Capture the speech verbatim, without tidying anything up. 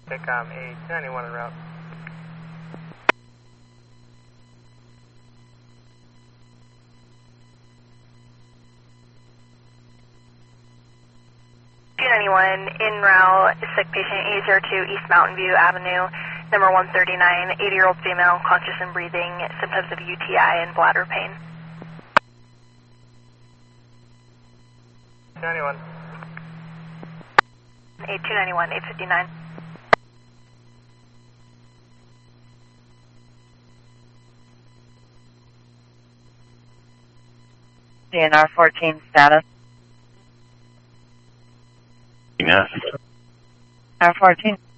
Take um, A two ninety-one en route. two ninety-one en route, sick patient eight zero two East Mountain View Avenue, number one thirty-nine, eighty-year-old female, conscious and breathing, symptoms of U T I and bladder pain. two ninety-one. A two ninety-one, eight fifty-nine. D N R fourteen status. Yes. R fourteen.